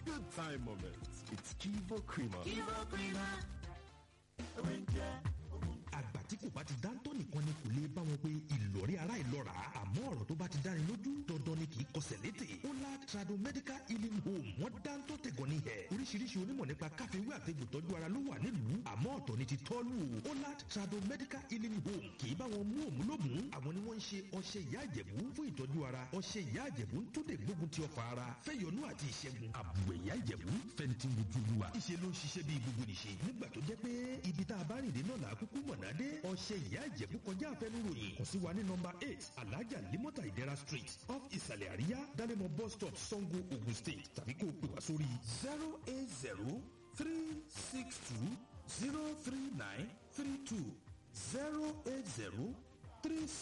good time moments. It's Kivo Creamer. Kivo Creamer. Àgbà tí kò bá ti dáńtọ́ nìkan ni kò lè bá wọn pé ìlọrí ara ìlọ́ra. Àmọ́ ọ̀rọ̀ tó bá ti dáni lójú dandan ni kì í kọsẹ̀ létè. Ola Trado Medical Healing Home wọ́n dáńtọ́ tẹ̀gàn ní ẹ̀. Oríṣiríṣi onímọ̀ nípa káfíwé àtẹ̀gùn tọ́jú ara ló wà nílùú. Àmọ́ ọ̀tọ̀ ni ti tọ́lù. Ola Trado Medical Healing Home kì í bá wọn mú òmùlógún. Àwọn ni wọ́n ń ṣe ọṣẹ ìyá àjẹ̀bú fún ìtọ́jú ara. Ọṣẹ ìyá àjẹ̀bú ń tó lè gbógun ti ọ̀fà ara. Fẹ́yọnú àti ìṣẹ́gun. Àbùwẹ̀ ìyá àjẹ̀bú fẹ́ntì ojúlúwa. Ìṣe ló ń ṣiṣẹ́ bí gbogbo nìṣe. Nígbà tó jẹ́ pé ibi tá a bá rìn dé náà là á kúkú mọ̀nà dé. Ọṣẹ ìyá ìjẹ̀bú kọjá àfẹnuròyìn. Kàn sí wa ní nọ́mbà 8 Alhaja Limota Idera Street off Ìsàlẹ̀ Àríyá Dálẹ́mọ̀ bus stop Sango Ogun State tàbí kó o pè wá sórí 080-362-03932 080-3